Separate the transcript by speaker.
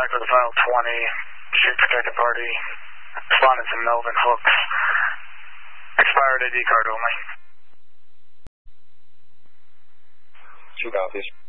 Speaker 1: back with the file 20, shoot protected party, responded to Melvin Hooks, expired ID card only.
Speaker 2: 2 copies.